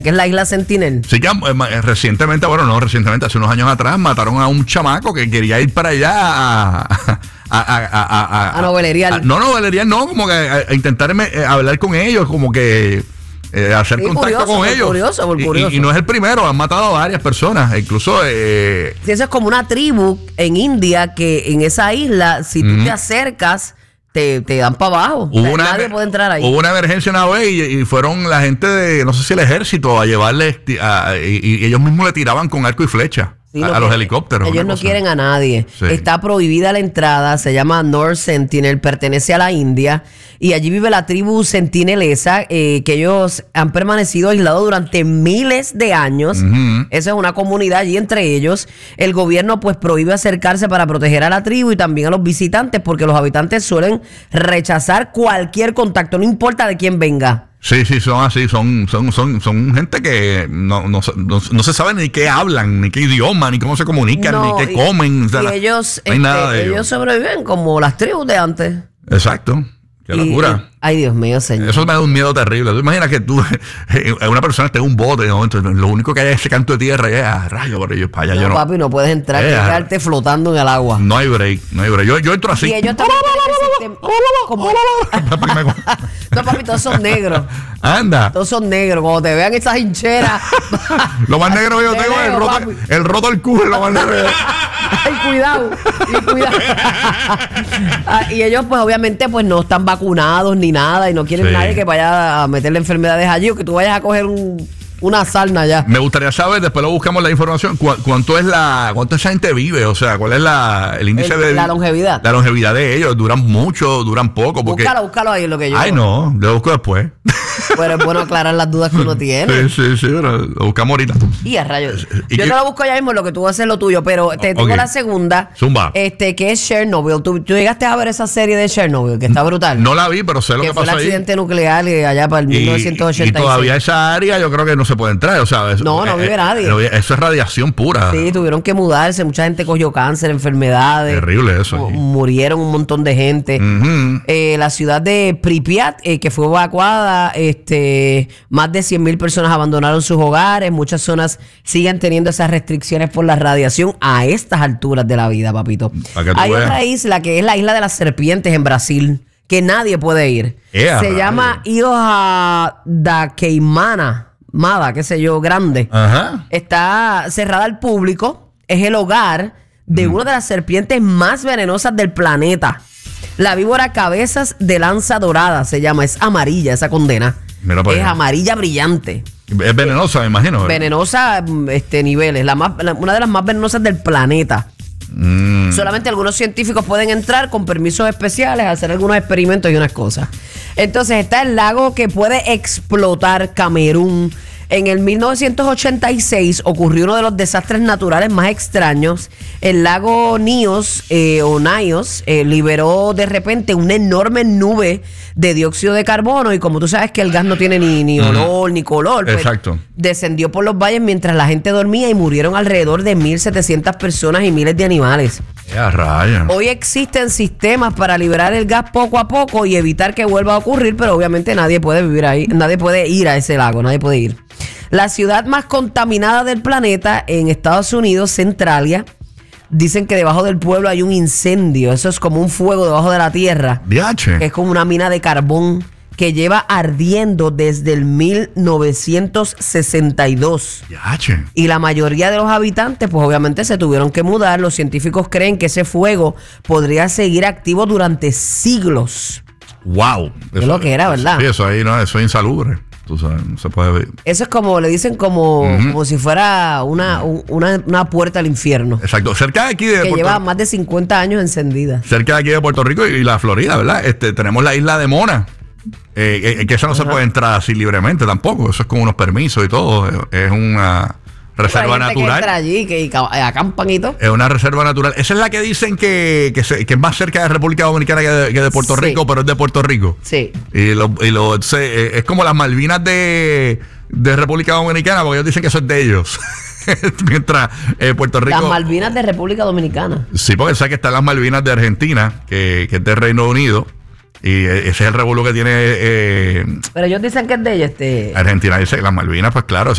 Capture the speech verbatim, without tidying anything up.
que es la isla Sentinel. Sí, que eh, recientemente, bueno, no recientemente, hace unos años atrás, mataron a un chamaco que quería ir para allá a... A, a, a, a, a, a noveleriar. A, no, noveleriar, no, como que a, a intentar eh, hablar con ellos, como que eh, hacer sí, contacto curioso, con ellos. Curioso, por curioso. Y, y, y no es el primero, han matado a varias personas, incluso... Eh, sí, eso es como una tribu en India que en esa isla, si tú uh-huh. te acercas... Te, te dan para abajo. Hubo o sea, una, nadie puede entrar ahí. Hubo una emergencia una vez y, y fueron la gente de, no sé si el ejército, a llevarle a, y, y ellos mismos le tiraban con arco y flecha. Sí, a, a los helicópteros. Ellos no cosa. quieren a nadie. Sí. Está prohibida la entrada. Se llama North Sentinel. Pertenece a la India. Y allí vive la tribu sentinelesa. Eh, que ellos han permanecido aislados durante miles de años. Uh-huh. Esa es una comunidad allí entre ellos. El gobierno pues prohíbe acercarse para proteger a la tribu y también a los visitantes. Porque los habitantes suelen rechazar cualquier contacto. No importa de quién venga. Sí, sí, son así, son, son, son, son gente que no, no, no, no se sabe ni qué hablan, ni qué idioma, ni cómo se comunican, no, ni qué y, comen. O sea, y ellos, no hay este, nada de ellos ellos. sobreviven como las tribus de antes. Exacto. Qué locura. Y, ay, Dios mío, señor. Eso me da un miedo terrible. Tú imaginas que tú, una persona esté en un bote, ¿no? Entonces, lo único que hay es ese canto de tierra y es a rayos por ellos para allá. No, yo no, papi, no puedes entrar, tienes que quedarte flotando en el agua. No hay break, no hay break. Yo, yo entro así. Y ellos también tienen ese sistema, como... No, papi, todos son negros. Anda. Todos son negros. Cuando te vean esas hincheras. Lo más negro que yo tengo es el roto, el roto del culo, lo más negro. Ay, cuidado, y cuidado. Ah, y ellos, pues, obviamente, pues no están vacunados ni nada y no quieren sí. nadie que vaya a meterle enfermedades allí o que tú vayas a coger un, una sarna allá. Me gustaría saber, después lo buscamos la información, cu- cuánto es la, cuánto esa gente vive, o sea, cuál es la, el índice el, de la longevidad. La longevidad de ellos, duran mucho, duran poco. Porque, búscalo, búscalo ahí en lo que yo. Ay, no, lo busco después. Pero es bueno aclarar las dudas que uno tiene. Sí, sí, sí, pero lo buscamos ahorita. Y a rayos. ¿Y yo qué? te lo busco ya mismo, lo que tú vas a hacer lo tuyo, pero te tengo okay. la segunda. Zumba. Este, que es Chernobyl. ¿Tú, tú llegaste a ver esa serie de Chernobyl, que está brutal. No la vi, pero sé lo que, que pasó ahí. Que fue el accidente nuclear allá para el y, mil novecientos ochenta y seis. Y todavía esa área yo creo que no se puede entrar, o sea, eso, no, no vive eh, nadie. Eso es radiación pura. Sí, tuvieron que mudarse, mucha gente cogió cáncer, enfermedades. Terrible eso. M- murieron un montón de gente. Uh-huh. Eh, la ciudad de Pripyat, eh, que fue evacuada, este, más de cien mil personas abandonaron sus hogares. Muchas zonas siguen teniendo esas restricciones por la radiación a estas alturas de la vida, papito. Hay veas. Otra isla que es la isla de las serpientes en Brasil, que nadie puede ir. Yeah, Se llama Ilha da Queimana. Mada, qué sé yo, grande. Ajá. Está cerrada al público. Es el hogar de mm. una de las serpientes más venenosas del planeta. La víbora cabezas de lanza dorada se llama. Es amarilla esa condena. Es allá. Amarilla brillante. Es venenosa, me imagino. Venenosa, este, niveles. La más, la, una de las más venenosas del planeta. Mm. Solamente algunos científicos pueden entrar con permisos especiales a hacer algunos experimentos y unas cosas. Entonces está el lago que puede explotar, Camerún. En el mil novecientos ochenta y seis ocurrió uno de los desastres naturales más extraños. El lago Nios, eh, o Nios, eh, liberó de repente una enorme nube de dióxido de carbono. Y como tú sabes que el gas no tiene ni, ni olor, mm. ni color, pues exacto. descendió por los valles mientras la gente dormía y murieron alrededor de mil setecientas personas y miles de animales. Ya, raya. Hoy existen sistemas para liberar el gas poco a poco y evitar que vuelva a ocurrir, pero obviamente nadie puede vivir ahí, nadie puede ir a ese lago, nadie puede ir. La ciudad más contaminada del planeta en Estados Unidos, Centralia, dicen que debajo del pueblo hay un incendio. Eso es como un fuego debajo de la tierra. Viache. Que es como una mina de carbón que lleva ardiendo desde el mil novecientos sesenta y dos. Viache. Y la mayoría de los habitantes, pues obviamente se tuvieron que mudar. Los científicos creen que ese fuego podría seguir activo durante siglos. Wow. Es lo que era, ¿verdad? Sí, eso ahí no, eso es insalubre. Tú sabes, no se puede ver. Eso es como, le dicen como, uh-huh. como si fuera una, una, una puerta al infierno. Exacto, cerca de aquí de que Puerto lleva más de cincuenta años encendida. Cerca de aquí de Puerto Rico y, y la Florida, ¿verdad? Este, tenemos la isla de Mona. Eh, eh, que eso no uh-huh. se puede entrar así libremente tampoco. Eso es con unos permisos y todo. Es una reserva hay gente natural. Que entra allí, que, que acampan y todo. Es una reserva natural. Esa es la que dicen que, que, se, que es más cerca de República Dominicana que de, que de Puerto sí. Rico, pero es de Puerto Rico. Sí. Y, lo, y lo, se, es como las Malvinas de, de República Dominicana, porque ellos dicen que eso es de ellos. Mientras eh, Puerto Rico. Las Malvinas de República Dominicana. Sí, porque sabes que están las Malvinas de Argentina, que, que es de Reino Unido. Y ese es el revuelo que tiene eh, Pero ellos dicen que es de ella, este. Argentina. Dice que las Malvinas, pues claro,